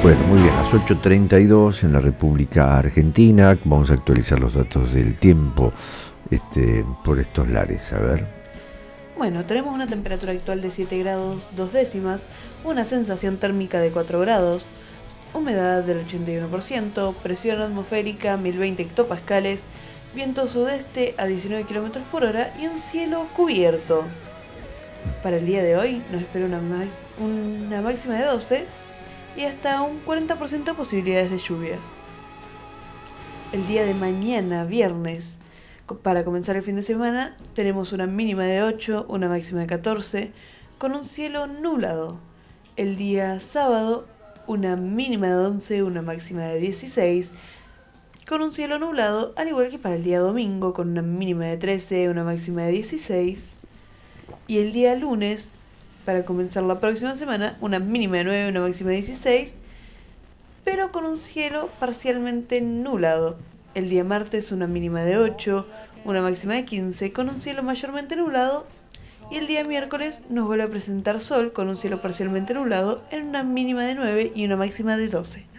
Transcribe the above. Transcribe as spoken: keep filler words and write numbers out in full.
Bueno, muy bien, las ocho treinta y dos en la República Argentina. Vamos a actualizar los datos del tiempo este, por estos lares. A ver. Bueno, tenemos una temperatura actual de siete grados dos décimas, una sensación térmica de cuatro grados, humedad del ochenta y uno por ciento, presión atmosférica mil veinte hectopascales, viento sudeste a diecinueve kilómetros por hora y un cielo cubierto. Para el día de hoy nos espera una, max, una máxima de doce y hasta un cuarenta por ciento de posibilidades de lluvia. El día de mañana, viernes, para comenzar el fin de semana, tenemos una mínima de ocho, una máxima de catorce, con un cielo nublado. El día sábado, una mínima de once, una máxima de dieciséis, con un cielo nublado, al igual que para el día domingo, con una mínima de trece, una máxima de dieciséis. Y el día lunes, para comenzar la próxima semana, una mínima de nueve, una máxima de dieciséis, pero con un cielo parcialmente nublado. El día martes una mínima de ocho, una máxima de quince, con un cielo mayormente nublado. Y el día miércoles nos vuelve a presentar sol con un cielo parcialmente nublado en una mínima de nueve y una máxima de doce.